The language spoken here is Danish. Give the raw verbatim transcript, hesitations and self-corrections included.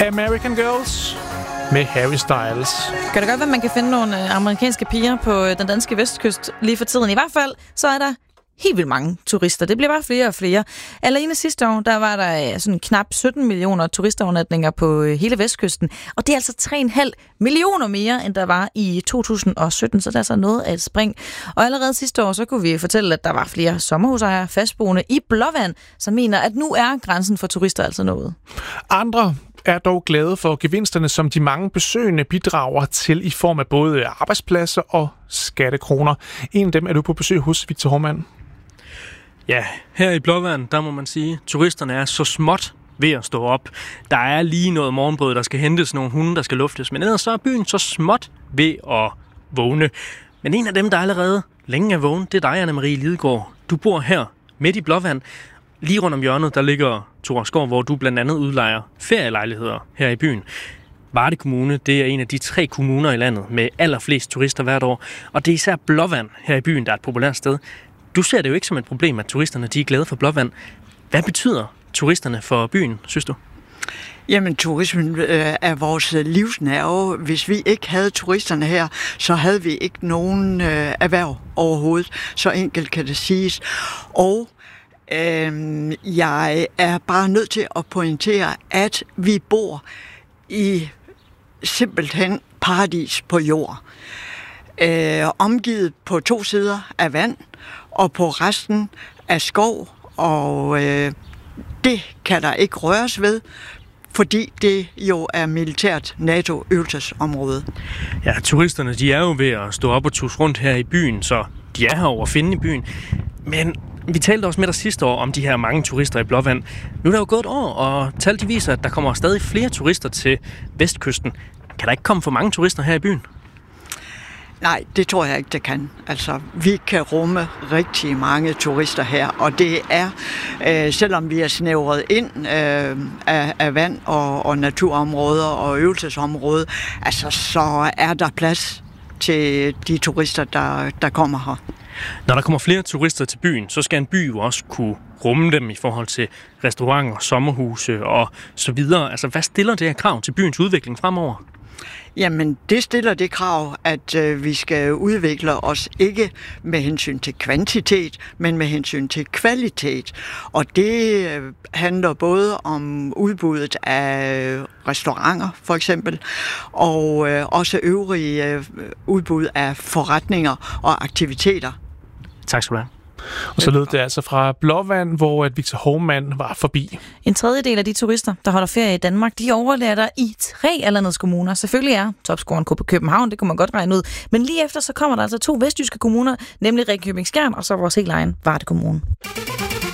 American Girls med Harry Styles. Kan det godt være, at man kan finde nogle amerikanske piger på den danske vestkyst lige for tiden? I hvert fald, så er der helt vildt mange turister. Det bliver bare flere og flere. Alene sidste år, der var der sådan knap sytten millioner turistovernatninger på hele vestkysten. Og det er altså tre komma fem millioner mere, end der var i to tusind og sytten. Så det er altså noget af et spring. Og allerede sidste år, så kunne vi fortælle, at der var flere sommerhusejere fastboende i Blåvand, som mener, at nu er grænsen for turister altså nået. Andre er dog glade for gevinsterne, som de mange besøgende bidrager til i form af både arbejdspladser og skattekroner. En af dem er du på besøg hos Victor Hovmand. Ja, her i Blåvand, der må man sige, turisterne er så småt ved at stå op. Der er lige noget morgenbrød, der skal hentes, nogle hunde, der skal luftes, men ellers så er byen så småt ved at vågne. Men en af dem, der allerede længe er vågen, det er dig, Anne-Marie Lidegaard. Du bor her midt i Blåvand. Lige rundt om hjørnet, der ligger Torsgård, hvor du blandt andet udlejer ferielejligheder her i byen. Varde Kommune, det er en af de tre kommuner i landet med allerflest turister hvert år, og det er især Blåvand her i byen, der er et populært sted. Du ser det jo ikke som et problem, at turisterne de er glade for Blåvand. Hvad betyder turisterne for byen, synes du? Jamen, turismen øh, er vores livsnerve. Hvis vi ikke havde turisterne her, så havde vi ikke nogen øh, erhverv overhovedet. Så enkelt kan det siges. Og øh, jeg er bare nødt til at pointere, at vi bor i simpelthen paradis på jord. Øh, omgivet på to sider af vand, og på resten af skov, og øh, det kan der ikke røres ved, fordi det jo er militært NATO-øvelsesområde. Ja, turisterne de er jo ved at stå op og tusse rundt her i byen, så de er her over at finde i byen. Men vi talte også med dig sidste år om de her mange turister i Blåvand. Nu er der jo gået et år, og tal de viser, at der kommer stadig flere turister til vestkysten. Kan der ikke komme for mange turister her i byen? Nej, det tror jeg ikke, det kan. Altså, vi kan rumme rigtig mange turister her, og det er, øh, selvom vi er snævret ind øh, af, af vand og, og naturområder og øvelsesområder, altså, så er der plads til de turister, der, der kommer her. Når der kommer flere turister til byen, så skal en by jo også kunne rumme dem i forhold til restauranter, sommerhuse og så videre. Altså, hvad stiller det her krav til byens udvikling fremover? Jamen, det stiller det krav, at øh, vi skal udvikle os ikke med hensyn til kvantitet, men med hensyn til kvalitet. Og det øh, handler både om udbuddet af restauranter, for eksempel, og øh, også øvrige øh, udbud af forretninger og aktiviteter. Tak skal du have. Og så lød det altså fra Blåvand, hvor Victor Hovmand var forbi. En tredjedel af de turister, der holder ferie i Danmark, de overlærer der i tre af landets kommuner. Selvfølgelig er topscoren på København, det kunne man godt regne ud. Men lige efter så kommer der altså to vestjyske kommuner, nemlig Ringkøbing Skjern og så vores helt egen Varde Kommune.